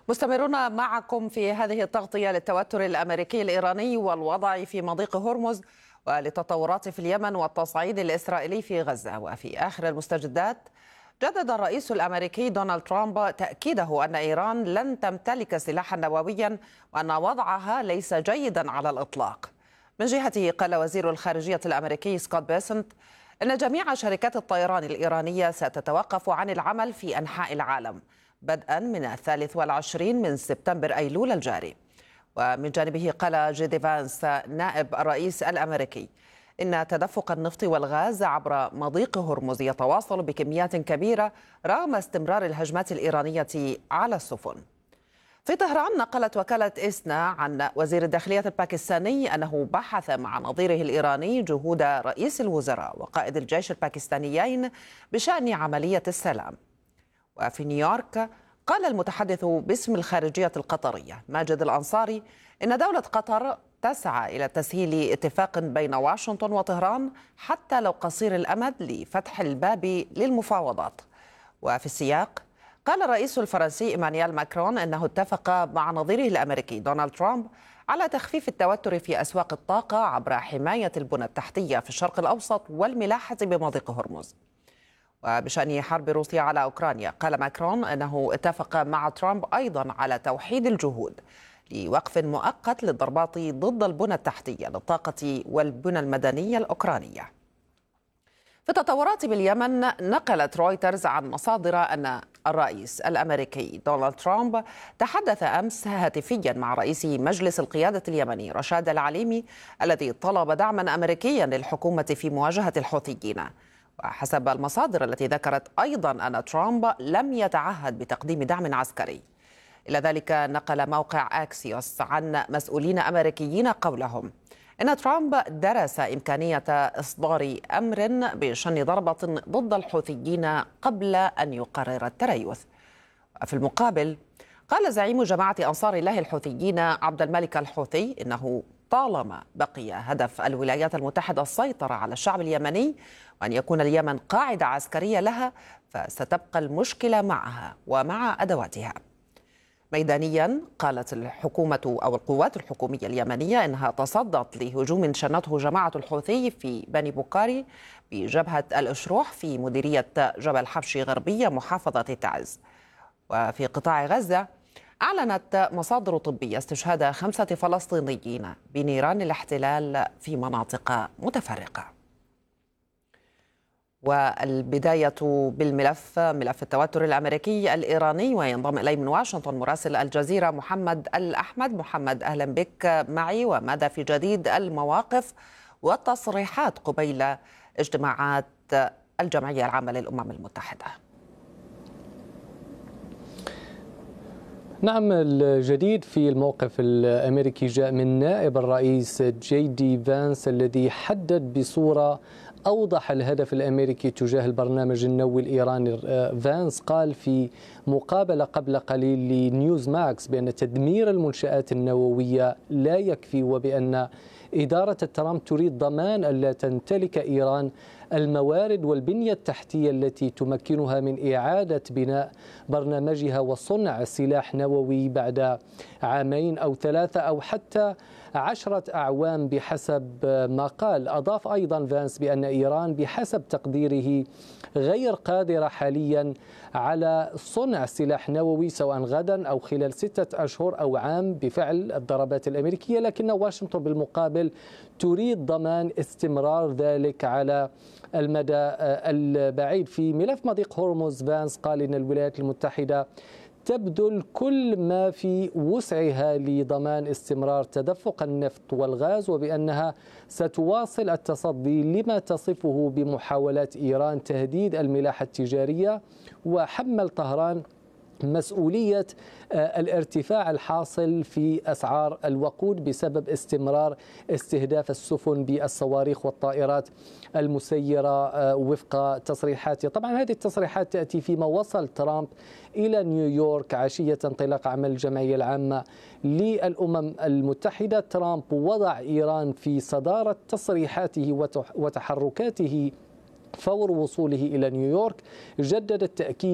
مستمرون معكم في هذه التغطية للتوتر الأمريكي الإيراني والوضع في مضيق هرمز وللتطورات في اليمن والتصعيد الإسرائيلي في غزة. وفي آخر المستجدات جدد الرئيس الأمريكي دونالد ترامب تأكيده أن إيران لن تمتلك سلاحا نوويا وأن وضعها ليس جيدا على الإطلاق. من جهته قال وزير الخارجية الأمريكي سكوت بيسنت إن جميع شركات الطيران الإيرانية ستتوقف عن العمل في أنحاء العالم بدءا من 23 من سبتمبر أيلول الجاري. ومن جانبه قال جيدي فانس نائب الرئيس الأمريكي إن تدفق النفط والغاز عبر مضيق هرمز يتواصل بكميات كبيرة رغم استمرار الهجمات الإيرانية على السفن. في طهران نقلت وكالة إسنا عن وزير الداخلية الباكستاني أنه بحث مع نظيره الإيراني جهود رئيس الوزراء وقائد الجيش الباكستانيين بشأن عملية السلام. وفي نيويورك قال المتحدث باسم الخارجية القطرية ماجد الأنصاري إن دولة قطر تسعى إلى تسهيل اتفاق بين واشنطن وطهران حتى لو قصير الأمد لفتح الباب للمفاوضات. وفي السياق قال الرئيس الفرنسي إيمانويل ماكرون أنه اتفق مع نظيره الأمريكي دونالد ترامب على تخفيف التوتر في أسواق الطاقة عبر حماية البنى التحتية في الشرق الأوسط والملاحة بمضيق هرمز. وبشأن حرب روسيا على أوكرانيا قال ماكرون أنه اتفق مع ترامب أيضا على توحيد الجهود لوقف مؤقت للضربات ضد البنى التحتية للطاقة والبنى المدنية الأوكرانية. في التطورات باليمن نقلت رويترز عن مصادر أن الرئيس الأمريكي دونالد ترامب تحدث أمس هاتفيا مع رئيس مجلس القيادة اليمني رشاد العليمي الذي طلب دعما أمريكيا للحكومة في مواجهة الحوثيين. وحسب المصادر التي ذكرت أيضا أن ترامب لم يتعهد بتقديم دعم عسكري. إلى ذلك نقل موقع أكسيوس عن مسؤولين أمريكيين قولهم إن ترامب درس إمكانية إصدار أمر بشن ضربة ضد الحوثيين قبل أن يقرر التريث. في المقابل قال زعيم جماعة أنصار الله الحوثيين عبد الملك الحوثي إنه طالما بقي هدف الولايات المتحدة السيطرة على الشعب اليمني وأن يكون اليمن قاعدة عسكرية لها فستبقى المشكلة معها ومع أدواتها. ميدانيا قالت الحكومة أو القوات الحكومية اليمنية إنها تصدت لهجوم شنته جماعة الحوثي في بني بوكاري بجبهة الأشروح في مديرية جبل حبشي غربية محافظة تعز. وفي قطاع غزة أعلنت مصادر طبية استشهاد 5 فلسطينيين بنيران الاحتلال في مناطق متفرقة. والبداية بالملف ملف التوتر الأمريكي الإيراني، وينضم إلي من واشنطن مراسل الجزيرة محمد الأحمد. محمد أهلا بك معي، وماذا في جديد المواقف والتصريحات قبيل اجتماعات الجمعية العامة للأمم المتحدة؟ نعم، الجديد في الموقف الأمريكي جاء من نائب الرئيس جيدي فانس الذي حدد بصورة أوضح الهدف الأمريكي تجاه البرنامج النووي الإيراني. فانس قال في مقابلة قبل قليل لنيوز ماكس بأن تدمير المنشآت النووية لا يكفي، وبأن إدارة ترامب تريد ضمان ألا تمتلك إيران الموارد والبنية التحتية التي تمكنها من إعادة بناء برنامجها وصنع سلاح نووي بعد 2 أو 3 أو حتى 10 أعوام بحسب ما قال. أضاف أيضا فانس بأن إيران بحسب تقديره غير قادرة حاليا على صنع سلاح نووي سواء غدا أو خلال 6 أشهر أو عام بفعل الضربات الأمريكية، لكن واشنطن بالمقابل تريد ضمان استمرار ذلك على المدى البعيد. في ملف مضيق هرمز فانس قال إن الولايات المتحدة تبذل كل ما في وسعها لضمان استمرار تدفق النفط والغاز، وبأنها ستواصل التصدي لما تصفه بمحاولات إيران تهديد الملاحة التجارية، وحمل طهران مسؤولية الارتفاع الحاصل في أسعار الوقود بسبب استمرار استهداف السفن بالصواريخ والطائرات المسيرة وفق تصريحاته. طبعا هذه التصريحات تأتي فيما وصل ترامب إلى نيويورك عشية انطلاق عمل الجمعية العامة للأمم المتحدة. ترامب وضع إيران في صدارة تصريحاته وتحركاته فور وصوله إلى نيويورك. جدد التأكيد